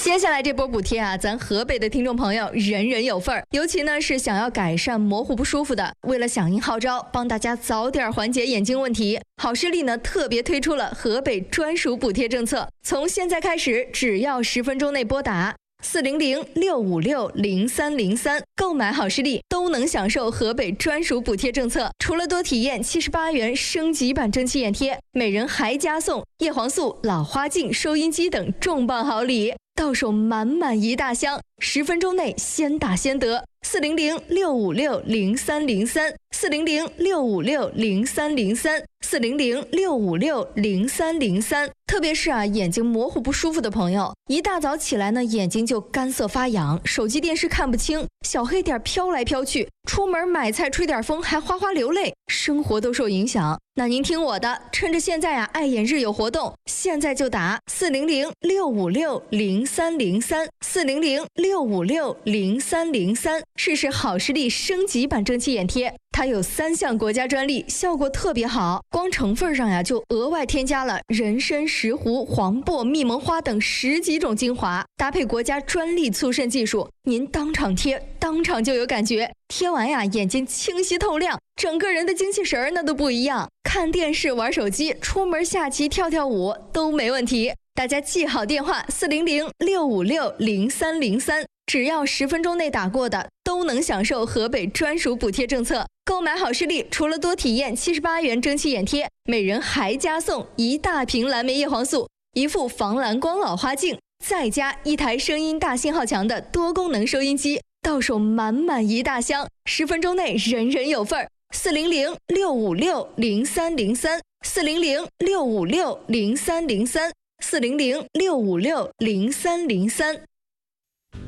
接下来这波补贴啊，咱河北的听众朋友人人有份儿。尤其呢是想要改善模糊不舒服的，为了响应号召，帮大家早点缓解眼睛问题，好视力呢特别推出了河北专属补贴政策。从现在开始，只要10分钟内拨打400-656-0303，购买好视力都能享受河北专属补贴政策。除了多体验78元升级版蒸汽眼贴，每人还加送叶黄素、老花镜、收音机等重磅好礼。到手满满一大箱，10分钟内先打先得。400-656-0303，400-656-0303，400-656-0303。特别是眼睛模糊不舒服的朋友，一大早起来呢，眼睛就干涩发痒，手机电视看不清，小黑点飘来飘去，出门买菜吹点风还哗哗流泪，生活都受影响。那您听我的，趁着现在爱眼日有活动，现在就打400-656-0303，400-656-0303，试试好视力升级版蒸汽眼贴。它有3项国家专利，效果特别好。光成分上就额外添加了人参、石斛、黄柏、蜜蒙花等10几种精华，搭配国家专利促渗技术，您当场贴，当场就有感觉。贴完眼睛清晰透亮，整个人的精气神那都不一样。看电视、玩手机、出门下棋、跳跳舞都没问题。大家记好电话400-656-0303，只要10分钟内打过的都能享受河北专属补贴政策。购买好视力，除了多体验78元蒸汽眼贴，每人还加送一大瓶蓝莓叶黄素、一副防蓝光老花镜，再加一台声音大信号强的多功能收音机。到手满满一大箱，10分钟内人人有份儿。400-656-0303，400-656-0303，400-656-0303。